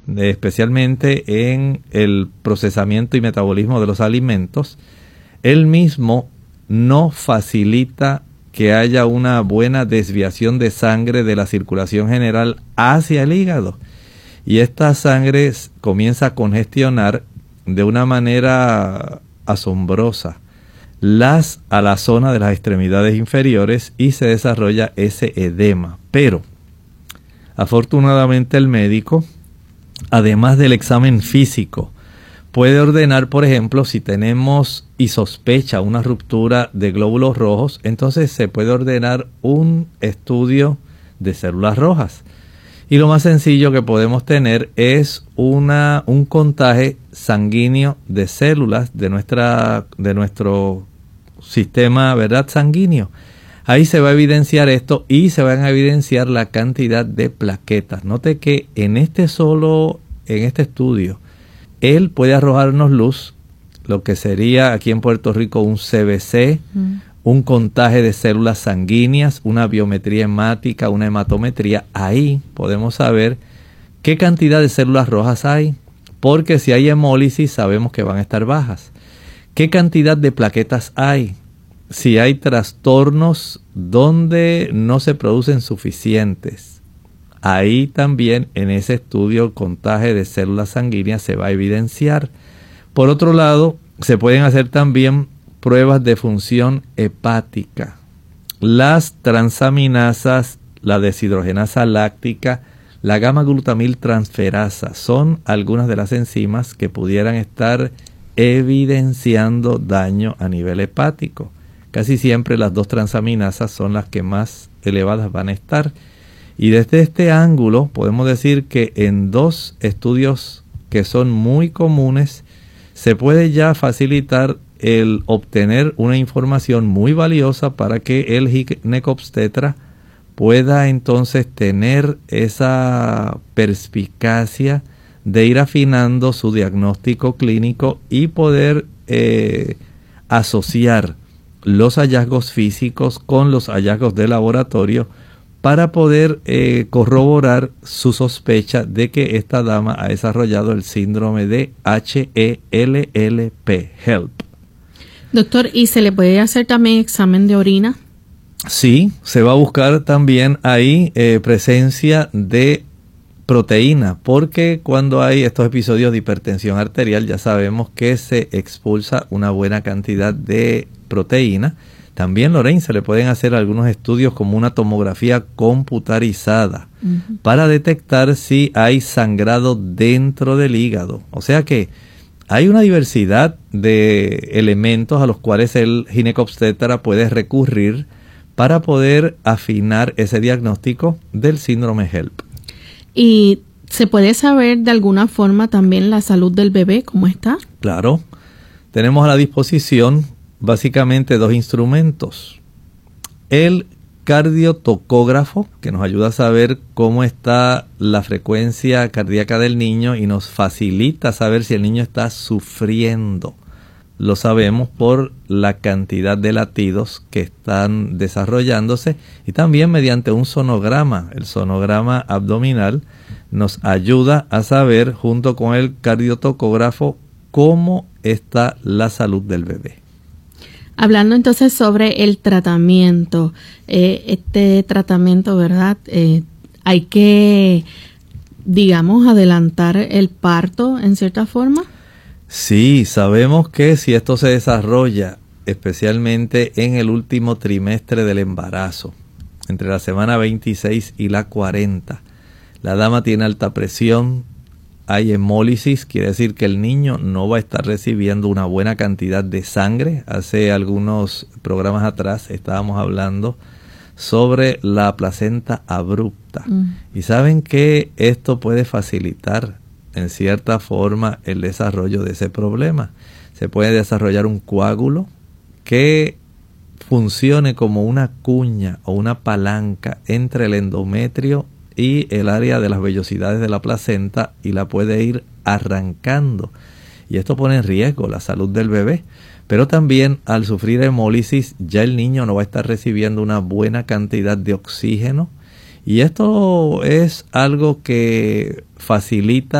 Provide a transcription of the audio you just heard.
especialmente en el procesamiento y metabolismo de los alimentos, él mismo no facilita que haya una buena desviación de sangre de la circulación general hacia el hígado. Y esta sangre comienza a congestionar de una manera asombrosa a la zona de las extremidades inferiores y se desarrolla ese edema. Pero afortunadamente el médico, además del examen físico, puede ordenar, por ejemplo, si tenemos y sospecha una ruptura de glóbulos rojos, entonces se puede ordenar un estudio de células rojas. Y lo más sencillo que podemos tener es un contagio sanguíneo de células de nuestro sistema, ¿verdad?, sanguíneo. Ahí se va a evidenciar esto y se van a evidenciar la cantidad de plaquetas. Note que en este estudio, él puede arrojarnos luz, lo que sería aquí en Puerto Rico un CBC, un contagio de células sanguíneas, una biometría hemática, una hematometría. Ahí podemos saber qué cantidad de células rojas hay, porque si hay hemólisis sabemos que van a estar bajas. ¿Qué cantidad de plaquetas hay? Si hay trastornos donde no se producen suficientes. Ahí también en ese estudio el contagio de células sanguíneas se va a evidenciar. Por otro lado, se pueden hacer también pruebas de función hepática. Las transaminasas, la deshidrogenasa láctica, la gamma-glutamil transferasa son algunas de las enzimas que pudieran estar evidenciando daño a nivel hepático. Casi siempre las dos transaminasas son las que más elevadas van a estar. Y desde este ángulo podemos decir que en dos estudios que son muy comunes se puede ya facilitar el obtener una información muy valiosa para que el ginecobstetra pueda entonces tener esa perspicacia de ir afinando su diagnóstico clínico y poder asociar los hallazgos físicos con los hallazgos de laboratorio para poder corroborar su sospecha de que esta dama ha desarrollado el síndrome de HELLP. Doctor, ¿y se le puede hacer también examen de orina? Sí, se va a buscar también ahí presencia de proteína, porque cuando hay estos episodios de hipertensión arterial ya sabemos que se expulsa una buena cantidad de proteína. También, Lorraine, se le pueden hacer algunos estudios como una tomografía computarizada para detectar si hay sangrado dentro del hígado. O sea que hay una diversidad de elementos a los cuales el ginecobstetra puede recurrir para poder afinar ese diagnóstico del síndrome HELP. ¿Y se puede saber de alguna forma también la salud del bebé, cómo está? Claro. Tenemos a la disposición básicamente dos instrumentos. El cardiotocógrafo, que nos ayuda a saber cómo está la frecuencia cardíaca del niño y nos facilita saber si el niño está sufriendo. Lo sabemos por la cantidad de latidos que están desarrollándose y también mediante un sonograma. El sonograma abdominal nos ayuda a saber junto con el cardiotocógrafo cómo está la salud del bebé. Hablando entonces sobre el tratamiento, este tratamiento, ¿verdad? Hay que, digamos, adelantar el parto en cierta forma. Sí, sabemos que si esto se desarrolla especialmente en el último trimestre del embarazo, entre la semana 26 y la 40, la dama tiene alta presión, hay hemólisis, quiere decir que el niño no va a estar recibiendo una buena cantidad de sangre. Hace algunos programas atrás estábamos hablando sobre la placenta abrupta. Y saben que esto puede facilitar en cierta forma el desarrollo de ese problema. Se puede desarrollar un coágulo que funcione como una cuña o una palanca entre el endometrio y el área de las vellosidades de la placenta y la puede ir arrancando. Y esto pone en riesgo la salud del bebé. Pero también al sufrir hemólisis ya el niño no va a estar recibiendo una buena cantidad de oxígeno. Y esto es algo que facilita